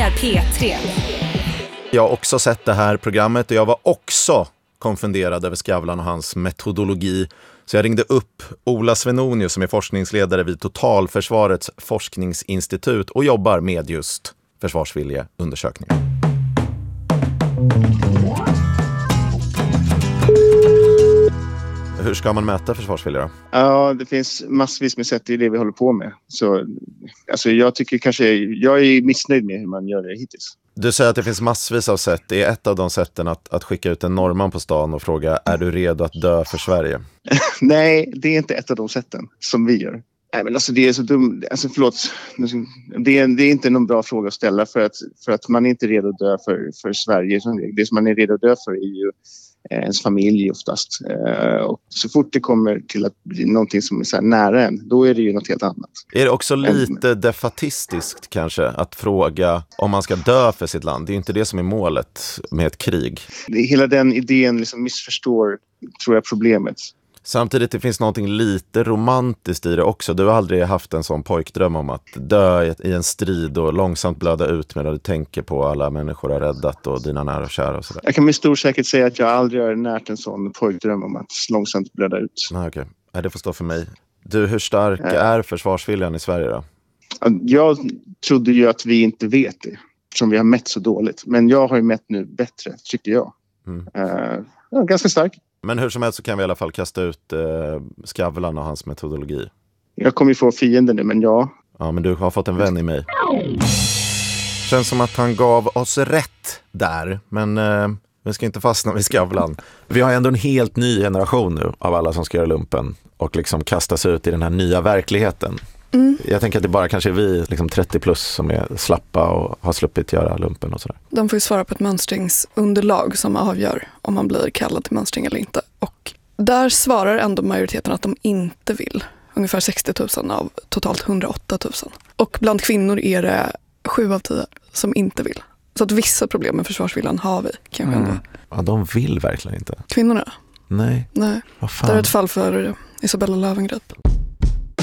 är P3. Jag har också sett det här programmet och jag var också konfunderad över Skavlan och hans metodologi. Så jag ringde upp Ola Svenonius som är forskningsledare vid Totalförsvarets forskningsinstitut och jobbar med just försvarsviljeundersökningar. Hur ska man mäta försvarsvilja då? Ja, det finns massvis med sätt i det vi håller på med. Så, alltså jag är missnöjd med hur man gör det hittills. Du säger att det finns massvis av sätt. Det är ett av de sätten att skicka ut en norrman på stan och fråga, är du redo att dö för Sverige? Nej, det är inte ett av de sätten som vi gör. Nej, men alltså det är så dumt. Alltså förlåt. Det är inte någon bra fråga att ställa för att man är inte redo att dö för Sverige. Det som man är redo att dö för är ju ens familj oftast. Och så fort det kommer till att bli någonting som är så här nära en, då är det ju något helt annat. Är det också lite defatistiskt kanske att fråga om man ska dö för sitt land? Det är inte det som är målet med ett krig. Hela den idén liksom missförstår, tror jag, problemet. Samtidigt det finns någonting lite romantiskt i det också. Du har aldrig haft en sån pojkdröm om att dö i en strid och långsamt blöda ut medan du tänker på alla människor har räddat och dina nära och kära och sådär. Jag kan med stor säkerhet säga att jag aldrig har närt en sån pojkdröm om att långsamt blöda ut. Nej, okej. Det får stå för mig. Du, hur stark är försvarsviljan i Sverige då? Jag trodde ju att vi inte vet det, som vi har mätt så dåligt. Men jag har ju mätt nu bättre, tycker jag. Ganska stark. Men hur som helst så kan vi i alla fall kasta ut Skavlan och hans metodologi. Jag kommer ju få fiender nu, men ja. Ja, men du har fått en vän i mig. Känns som att han gav oss rätt där, men vi ska inte fastna vid Skavlan. Vi har ändå en helt ny generation nu av alla som ska göra lumpen och liksom kastas ut i den här nya verkligheten. Jag tänker att det bara kanske är vi liksom 30 plus som är slappa och har sluppit göra lumpen och sådär. De får ju svara på ett mönstringsunderlag som avgör om man blir kallad till mönstring eller inte. Och där svarar ändå majoriteten att de inte vill. Ungefär 60 000 av totalt 108 000. Och bland kvinnor är det 7 av 10 som inte vill. Så att vissa problem med försvarsviljan har vi kanske ändå. Ja, de vill verkligen inte. Kvinnorna? Nej. Nej. Vad fan? Det är ett fall för Isabella Löwengrip.